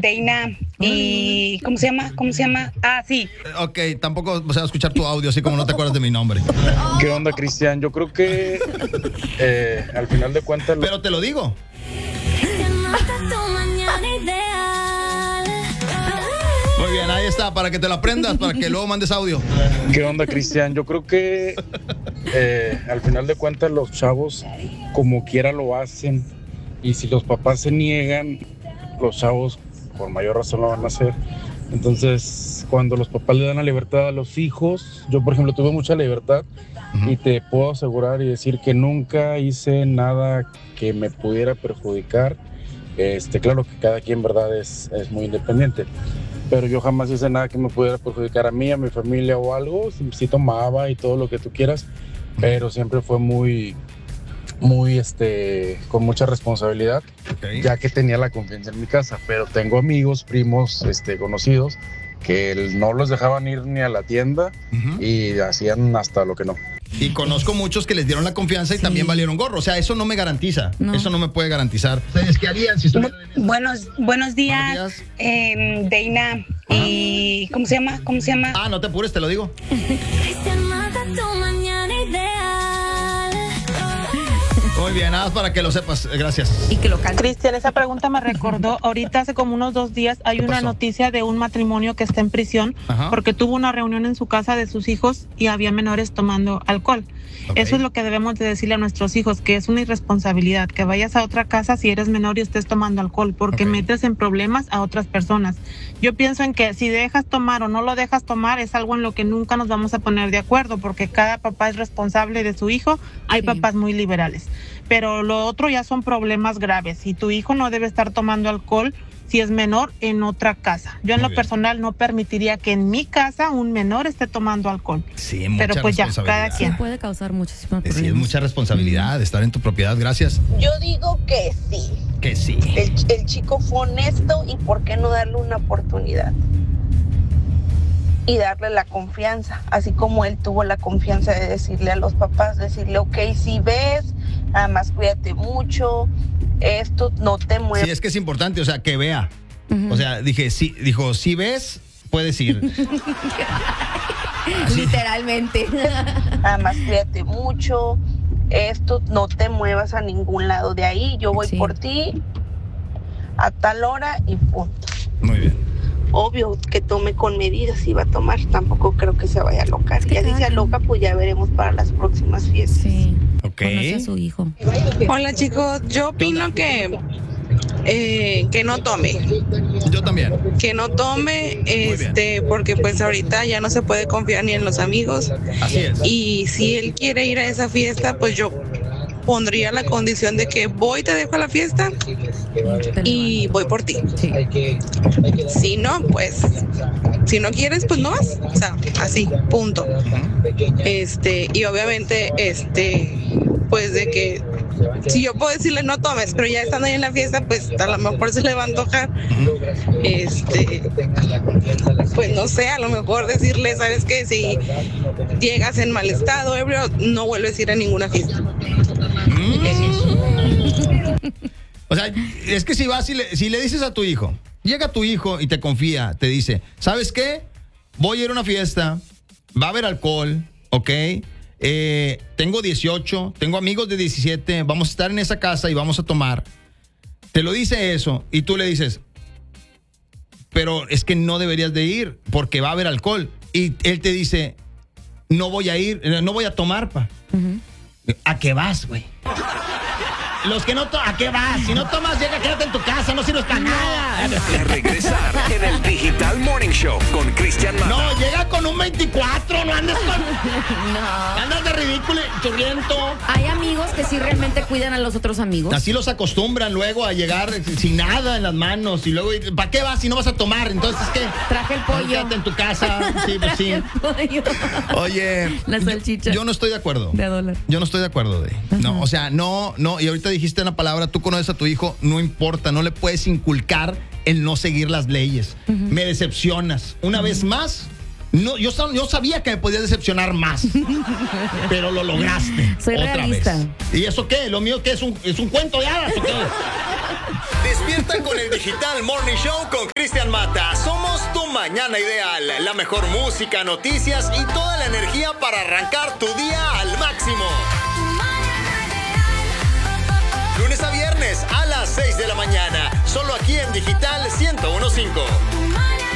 Deina y ¿cómo se llama? Ah, sí. Ok, tampoco vas a escuchar tu audio, así como no te acuerdas de mi nombre. ¿Qué onda, Cristian? Yo creo que al final de cuentas... Pero te lo digo. Muy bien, ahí está, para que te lo aprendas, para que luego mandes audio. ¿Qué onda, Cristian? Yo creo que al final de cuentas los chavos como quiera lo hacen, y si los papás se niegan, los chavos por mayor razón lo van a hacer. Entonces, cuando los papás le dan la libertad a los hijos, yo por ejemplo tuve mucha libertad, y te puedo asegurar y decir que nunca hice nada que me pudiera perjudicar. Claro que cada quien, verdad, es muy independiente, pero yo jamás hice nada que me pudiera perjudicar a mí, a mi familia o algo. Sí tomaba y todo lo que tú quieras, pero siempre fue muy con mucha responsabilidad, ya que tenía la confianza en mi casa. Pero tengo amigos, primos, conocidos, que no los dejaban ir ni a la tienda, y hacían hasta lo que no. Y conozco muchos que les dieron la confianza y también valieron gorro. O sea, eso no me garantiza. No. Eso no me puede garantizar. ¿Ustedes qué harían si estuvieran en eso? Buenos días. Deina y ¿cómo se llama? Ah, no te apures, te lo digo. Muy bien, nada más para que lo sepas. Gracias. Y que lo cantes. Cristian, esa pregunta me recordó. Ahorita hace como unos 2 días hay una noticia de un matrimonio que está en prisión porque tuvo una reunión en su casa de sus hijos y había menores tomando alcohol. Eso es lo que debemos de decirle a nuestros hijos, que es una irresponsabilidad que vayas a otra casa si eres menor y estés tomando alcohol, porque metes en problemas a otras personas. Yo pienso en que si dejas tomar o no lo dejas tomar es algo en lo que nunca nos vamos a poner de acuerdo, porque cada papá es responsable de su hijo. Hay papás muy liberales, pero lo otro ya son problemas graves, y tu hijo no debe estar tomando alcohol si es menor en otra casa. Yo en lo personal no permitiría que en mi casa un menor esté tomando alcohol. Sí, mucha pero pues ya, cada quien. Sí, puede causar muchísimos problemas. Sí, es mucha responsabilidad estar en tu propiedad. Gracias. Yo digo que sí. Que sí. El chico fue honesto, y ¿por qué no darle una oportunidad? Y darle la confianza, así como él tuvo la confianza de decirle a los papás, decirle, ok, si ves, además cuídate mucho, esto no te mueve. Sí, es que es importante, o sea, que vea. O sea, dijo, si ves, puedes ir. Literalmente. Además cuídate mucho, esto no te muevas a ningún lado de ahí, yo voy por ti a tal hora y punto. Muy bien. Obvio que tome con medidas si va a tomar, tampoco creo que se vaya a alocar. Ya si se aloca, pues ya veremos para las próximas fiestas. Sí. Ok. Conoce a su hijo. Hola, chicos, yo opino que no tome. Yo también. Que no tome, porque pues ahorita ya no se puede confiar ni en los amigos. Así es. Y si él quiere ir a esa fiesta, pues yo pondría la condición de que te dejo a la fiesta y voy por ti. Sí. Si no, pues, si no quieres, pues no vas. O sea, así, punto. Y obviamente, pues de que si yo puedo decirle no tomes, pero ya estando ahí en la fiesta, pues a lo mejor se le va a antojar. Pues no sé, a lo mejor decirle, ¿sabes qué? Si llegas en mal estado, ebrio, no vuelves a ir a ninguna fiesta. O sea, es que si vas si le dices a tu hijo, llega tu hijo y te confía, te dice, ¿sabes qué? Voy a ir a una fiesta, va a haber alcohol, ¿ok? Tengo 18, tengo amigos de 17, vamos a estar en esa casa y vamos a tomar. Te lo dice eso y tú le dices, pero es que no deberías de ir porque va a haber alcohol. Y él te dice, no voy a ir, no voy a tomar, pa. ¿A qué vas, güey? Los que no ¿a qué vas? Si no tomas, quédate en tu casa, no sirves para nada. A regresar en el Digital Morning Show con Cristian Mata. No, llega con un 24, no andes con... No. Andas de ridículo, churriento. Hay amigos que sí realmente cuidan a los otros amigos. Así los acostumbran luego a llegar sin nada en las manos y luego, ¿para qué vas si no vas a tomar? Entonces, ¿qué? Traje el pollo. Quédate en tu casa. Sí, pues sí. El pollo. Oye, la salchicha. Yo no estoy de acuerdo. De $1. Yo no estoy de acuerdo. No, o sea, no, y ahorita dijiste una palabra, tú conoces a tu hijo, no importa, no le puedes inculcar el no seguir las leyes. Me decepcionas. Una vez más, no, yo sabía que me podías decepcionar más, pero lo lograste. Soy otra realista. vez. ¿Y eso qué? ¿Lo mío qué es un cuento de hadas o qué? Despierta con el Digital Morning Show con Cristian Mata. Somos tu mañana ideal. La mejor música, noticias y toda la energía para arrancar tu día al máximo. Lunes a viernes a las 6 de la mañana. Solo aquí en Digital 101.5.